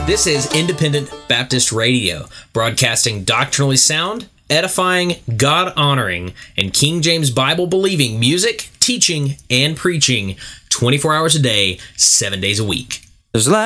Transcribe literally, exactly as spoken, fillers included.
This is Independent Baptist Radio, broadcasting doctrinally sound, edifying, God-honoring, and King James Bible-believing music, teaching, and preaching twenty-four hours a day, seven days a week. There's